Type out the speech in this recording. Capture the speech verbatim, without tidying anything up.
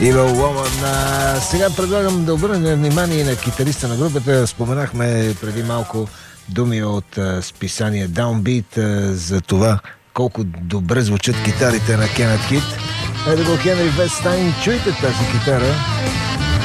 Evil Woman. А, сега предлагам да обърнем внимание на китариста на групата. Споменахме преди малко думи от а, списание Downbeat а, за това колко добре звучат китарите на Кенет Хит. Ето го Хенри Вестайн. Чуйте тази китара.